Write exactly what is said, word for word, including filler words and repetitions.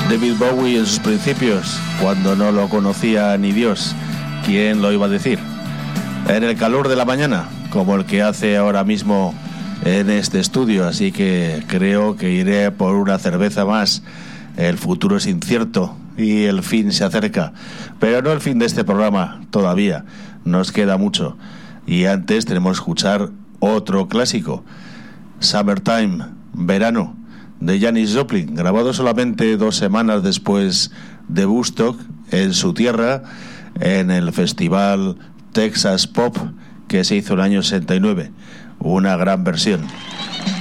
David Bowie en sus principios, cuando no lo conocía ni Dios. ¿Quién lo iba a decir? En el calor de la mañana, como el que hace ahora mismo en este estudio, así que creo que iré por una cerveza más. El futuro es incierto y el fin se acerca, pero no el fin de este programa todavía, nos queda mucho. Y antes tenemos que escuchar otro clásico, Summertime, Verano, de Janis Joplin, grabado solamente dos semanas después de Woodstock, en su tierra, en el festival Texas Pop que se hizo en el año sesenta y nueve. Una gran versión.